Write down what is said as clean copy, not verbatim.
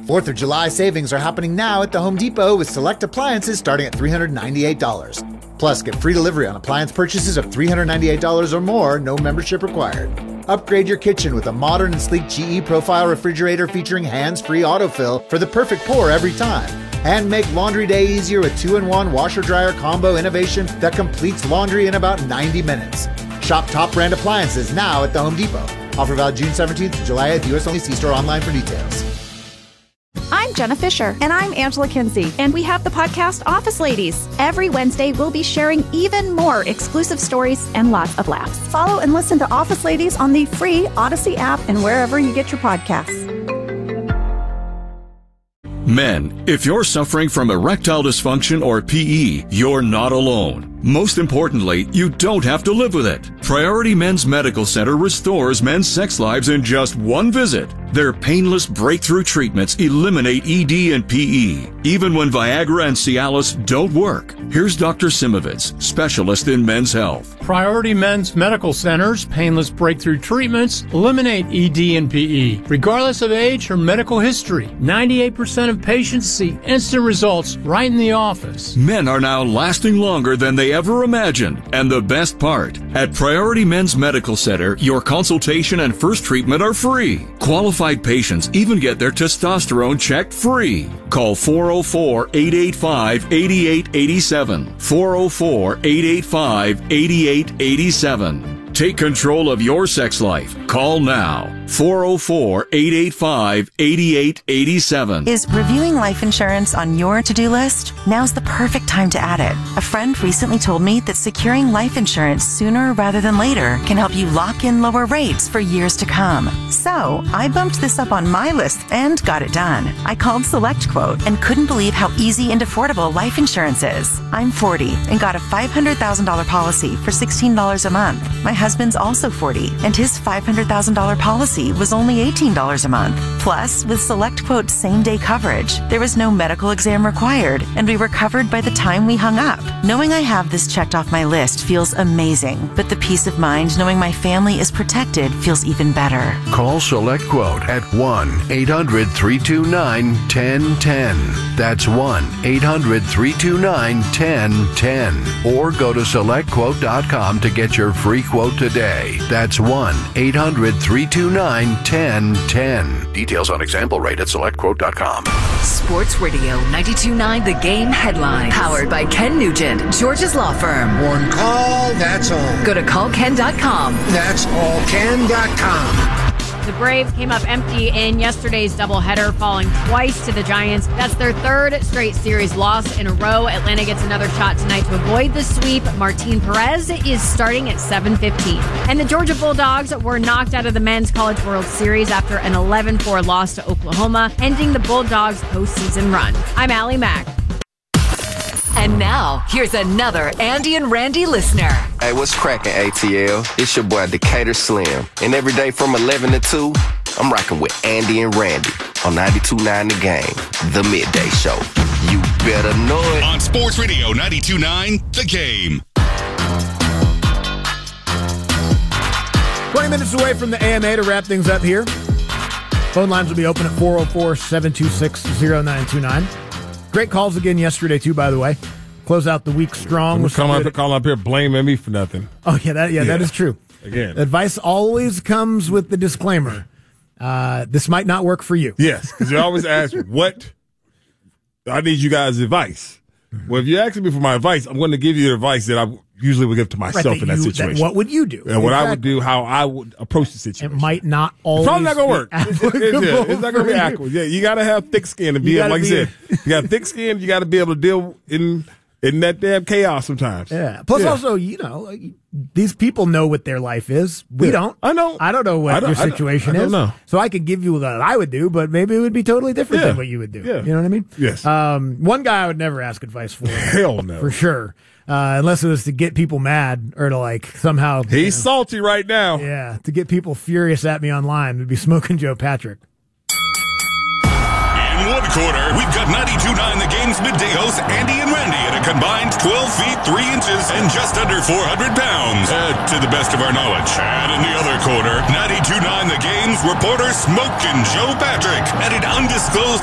4th of July savings are happening now at the Home Depot with select appliances starting at $398. Plus, get free delivery on appliance purchases of $398 or more, no membership required. Upgrade your kitchen with a modern and sleek GE Profile refrigerator featuring hands-free autofill for the perfect pour every time. And make laundry day easier with 2-in-1 washer-dryer combo innovation that completes laundry in about 90 minutes. Shop top brand appliances now at the Home Depot. Offer valid June 17th to July 8th. U.S. only. See store online for details. I'm Jenna Fisher. And I'm Angela Kinsey. And we have the podcast Office Ladies. Every Wednesday, we'll be sharing even more exclusive stories and lots of laughs. Follow and listen to Office Ladies on the free Odyssey app and wherever you get your podcasts. Men, if you're suffering from erectile dysfunction or PE, you're not alone. Most importantly, you don't have to live with it. Priority Men's Medical Center restores men's sex lives in just one visit. Their painless breakthrough treatments eliminate ED and PE, even when Viagra and Cialis don't work. Here's Dr. Simovitz, specialist in men's health. Priority Men's Medical Center's painless breakthrough treatments eliminate ED and PE, regardless of age or medical history. 98% of patients see instant results right in the office. Men are now lasting longer than they ever imagined. And the best part, at Priority Men's Medical Center, your consultation and first treatment are free. Qualified patients even get their testosterone checked free. Call 404-885-8887. 404-885-8887. Take control of your sex life. Call now. 404-885-8887. Is reviewing life insurance on your to-do list? Now's the perfect time to add it. A friend recently told me that securing life insurance sooner rather than later can help you lock in lower rates for years to come. So I bumped this up on my list and got it done. I called SelectQuote and couldn't believe how easy and affordable life insurance is. I'm 40 and got a $500,000 policy for $16 a month. My husband's also 40 and his $500,000 policy was only $18 a month. Plus, with SelectQuote's same-day coverage, there was no medical exam required, and we were covered by the time we hung up. Knowing I have this checked off my list feels amazing, but the peace of mind knowing my family is protected feels even better. Call SelectQuote at 1-800-329-1010. That's 1-800-329-1010. Or go to SelectQuote.com to get your free quote today. That's 1-800-329-1010. Details on example rate at SelectQuote.com. Sports Radio 92.9 The Game headline. Powered by Ken Nugent, George's Law Firm. One call, that's all. Go to callken.com. That's allken.com. The Braves came up empty in yesterday's doubleheader, falling twice to the Giants. That's their third straight series loss in a row. Atlanta gets another shot tonight to avoid the sweep. Martin Perez is starting at 7:15. And the Georgia Bulldogs were knocked out of the Men's College World Series after an 11-4 loss to Oklahoma, ending the Bulldogs' postseason run. I'm Allie Mack. And now, here's another Andy and Randy listener. Hey, what's cracking, ATL? It's your boy, Decatur Slim. And every day from 11 to 2, I'm rocking with Andy and Randy on 92.9 The Game, the midday show. You better know it. On Sports Radio 92.9 The Game. 20 minutes away from the AMA to wrap things up here. Phone lines will be open at 404-726-0929. Great calls again yesterday, too, by the way. Close out the week strong. Call up here blaming me for nothing. Oh, yeah, that is true. Again. Advice always comes with the disclaimer. This might not work for you. Yes, because you always ask, what? I need you guys' advice. Well, if you're asking me for my advice, I'm going to give you the advice that I usually would give to myself in that situation. What would you do? And what I would do, how I would approach the situation. It might not always Probably not going to work. It's not going to be you. accurate. Yeah, you got to have thick skin to be able, like I said, you got thick skin, you got to be able to deal in that damn chaos sometimes. Yeah. Plus also, these people know what their life is. We don't. I know. I don't know what your situation is. I don't know. So I could give you what I would do, but maybe it would be totally different than what you would do. Yeah. You know what I mean? Yes. One guy I would never ask advice for. Hell no. For sure. Unless it was to get people mad or to somehow. He's salty right now. Yeah. To get people furious at me online would be Smoking Joe Patrick. In one corner, we've got 92.9 The Game's midday hosts Andy and Randy at a combined 12 feet 3 inches and just under 400 pounds, to the best of our knowledge. And in the other corner, 92.9 The Game's reporter Smoking Joe Patrick at an undisclosed